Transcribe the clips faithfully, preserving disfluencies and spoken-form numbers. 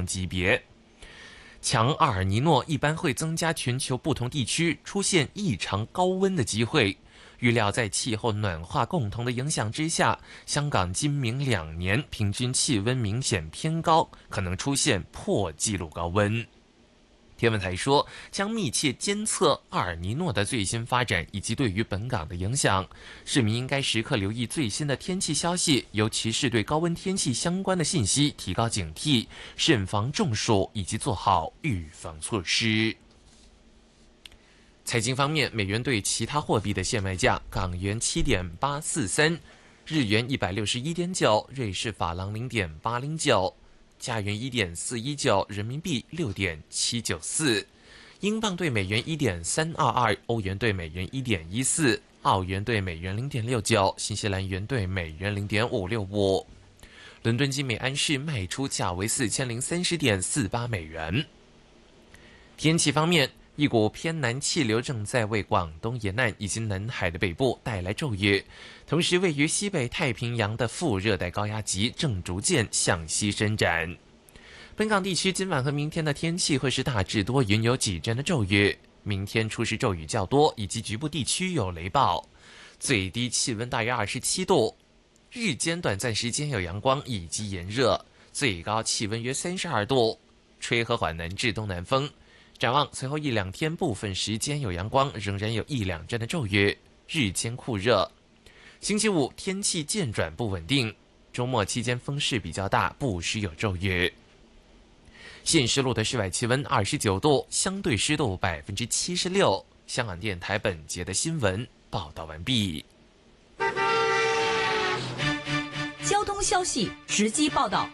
况级别。强阿尔尼诺一般会增加全球不同地区出现异常高温的机会。预料在气候暖化共同的影响之下，香港今明两年平均气温明显偏高，可能出现破纪录高温。天文台说，将密切监测阿尔尼诺的最新发展以及对于本港的影响。市民应该时刻留意最新的天气消息，尤其是对高温天气相关的信息提高警惕，慎防中暑以及做好预防措施。财经方面，美元对其他货币的现卖价：港元 七点八四三， 日元 一百六十一点九， 瑞士法郎 零点八零九，加元 一点四一九， 人民币 六点七九四， 英镑对美元 一点三二二， 欧元对美元 一点一四， 澳元对美元 零点六九， 新西兰元对美元 零点五六五。伦敦金每安士卖出价为 四千零三十点四八美元。天气方面，一股偏南气流正在为广东沿岸以及南海的北部带来骤雨，同时位于西北太平洋的副热带高压脊正逐渐向西伸展。本港地区今晚和明天的天气会是大致多云，有几阵的骤雨，明天初时骤雨较多，以及局部地区有雷暴，最低气温大约二十七度，日间短暂时间有阳光以及炎热，最高气温约三十二度，吹和缓南至东南风。展望随后一两天部分时间有阳光，仍然有一两阵的骤雨，日间酷热。星期五天气渐转不稳定，周末期间风势比较大，不时有骤雨。现时录的室外气温二十九度，相对湿度百分之七十六。香港电台本节的新闻报道完毕。 交通消息直击报道。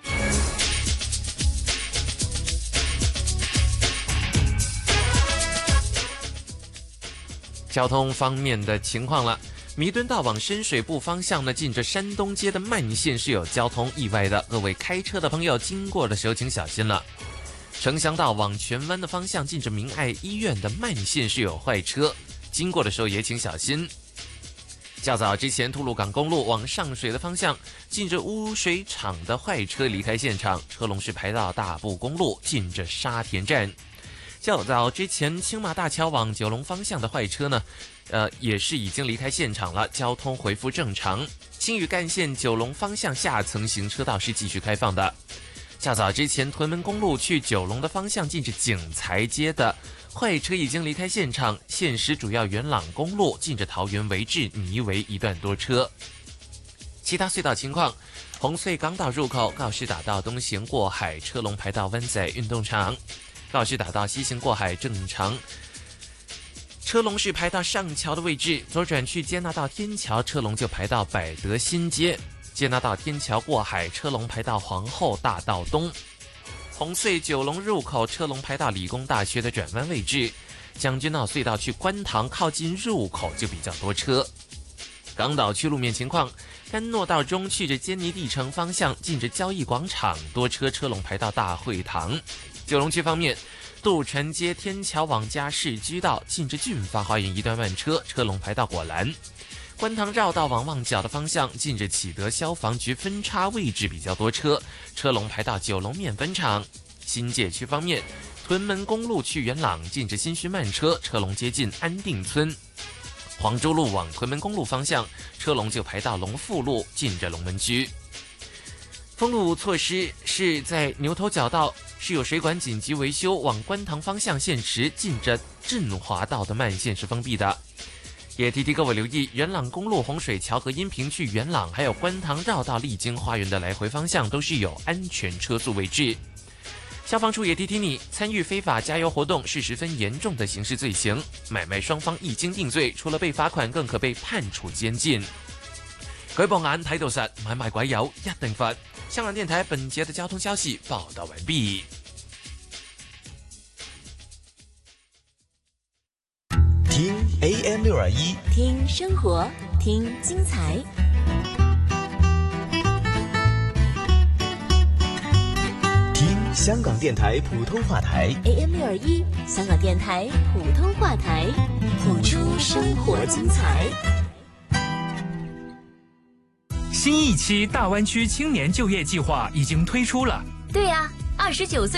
交通方面的情况了，弥敦道往深水埗方向呢，近着山东街的慢线是有交通意外的，各位开车的朋友经过的时候请小心了。城乡道往荃湾的方向，近着明爱医院的慢线是有坏车，经过的时候也请小心。较早之前，吐露港公路往上水的方向，近着污水厂的坏车离开现场，车龙是排到大埔公路，近着沙田站。较早之前，青马大桥往九龙方向的坏车呢，呃，也是已经离开现场了，交通恢复正常。青屿干线九龙方向下层行车道是继续开放的。较早之前，屯门公路去九龙的方向，近着景财街的坏车已经离开现场，现时主要元朗公路近着桃园围至泥围一段多车。其他隧道情况，红隧港岛入口告士打道东行过海，车龙排到湾仔运动场。告士打道西行过海正常，车龙是排到上桥的位置，左转去接纳道天桥，车龙就排到百德新街，接纳道天桥过海，车龙排到皇后大道东。红隧九龙入口车龙排到理工大学的转弯位置，将军澳隧道去观塘靠近入口就比较多车。港岛区路面情况，甘诺道中去着坚尼地城方向，近着交易广场多车，车龙排到大会堂。九龙区方面，渡船街天桥往嘉市居道近着俊发花园一段慢车，车龙排到果栏。观塘绕道往旺角的方向，近着启德消防局分叉位置比较多车，车龙排到九龙面粉厂。新界区方面，屯门公路去元朗近着新墟慢车，车龙接近安定村。黄州路往屯门公路方向，车龙就排到龙富路近着龙门居。封路措施是在牛头角道是有水管紧急维修，往观塘方向现时近着振华道的慢线是封闭的。也提提各位留意，元朗公路洪水桥和阴平去元朗，还有观塘绕道丽晶花园的来回方向都是有安全车速位置。消防处也提提你，参与非法加油活动是十分严重的刑事罪行，买卖双方一经定罪，除了被罚款，更可被判處監禁。舉報眼睇到實，買賣鬼友一定罰。香港電台本節的交通消息報道完畢。 聽 A M 六二一， 听生活，听精彩。 听香港電台普通話台 A M 六二一，香港電台普通話台，谱出生活精彩。 新一期大湾区青年就业计划已经推出了。 对呀、啊，二十九岁。